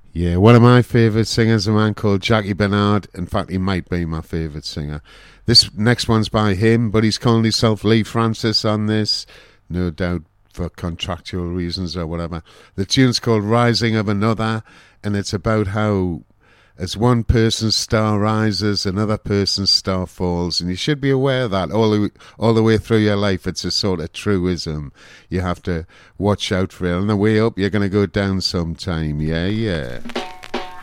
Yeah, one of my favourite singers, a man called Jackie Bernard. In fact, he might be my favourite singer. This next one's by him, but he's calling himself Lee Francis on this, no doubt for contractual reasons or whatever. The tune's called Rising of Another, and it's about how as one person's star rises, another person's star falls, and you should be aware of that all the way through your life. It's a sort of truism. You have to watch out for it. On the way up, you're going to go down sometime. Yeah, yeah.